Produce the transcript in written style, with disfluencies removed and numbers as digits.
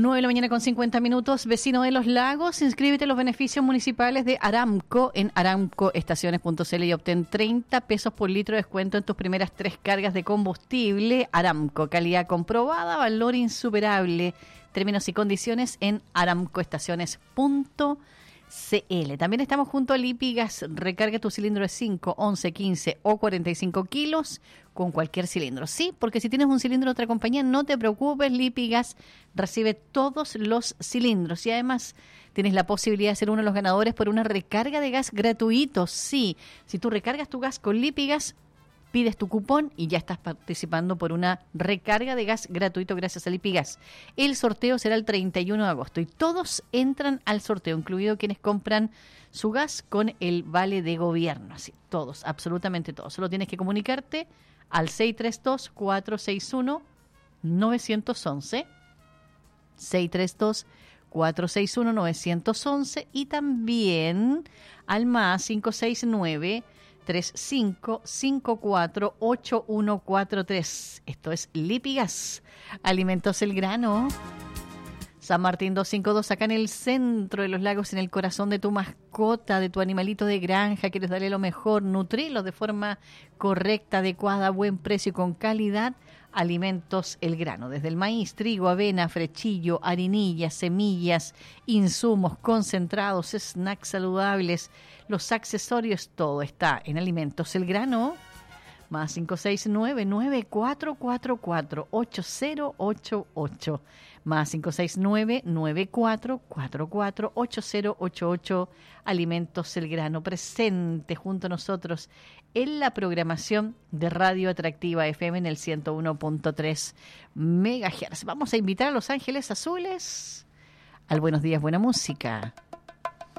9 de la mañana con 50 minutos. Vecino de Los Lagos, inscríbete a los beneficios municipales de Aramco en aramcoestaciones.cl y obtén 30 pesos por litro de descuento en tus primeras 3 cargas de combustible. Aramco, calidad comprobada, valor insuperable. Términos y condiciones en aramcoestaciones.cl. También estamos junto a Lipigas. Recarga tu cilindro de 5, 11, 15 o 45 kilos con cualquier cilindro. Sí, porque si tienes un cilindro de otra compañía, no te preocupes, Lipigas recibe todos los cilindros y además tienes la posibilidad de ser uno de los ganadores por una recarga de gas gratuito. Sí, si tú recargas tu gas con Lipigas, pides tu cupón y ya estás participando por una recarga de gas gratuito gracias a Lipigas. El sorteo será el 31 de agosto y todos entran al sorteo, incluido quienes compran su gas con el vale de gobierno. Así, todos, absolutamente todos. Solo tienes que comunicarte al 632-461-911, 632-461-911 y también al más 569 35548143. Esto es Lipigas, Alimentos El Grano. San Martín 252, acá en el centro de Los Lagos, en el corazón de tu mascota, de tu animalito de granja. Quieres darle lo mejor, nutrirlo de forma correcta, adecuada, a buen precio y con calidad. Alimentos El Grano, desde el maíz, trigo, avena, frechillo, harinillas, semillas, insumos, concentrados, snacks saludables, los accesorios, todo está en Alimentos El Grano. Más 569-9444-8088. Más 569-9444-8088. Alimentos El Grano, presente junto a nosotros en la programación de Radio Atractiva FM en el 101.3 MHz. Vamos a invitar a Los Ángeles Azules al Buenos Días, Buena Música.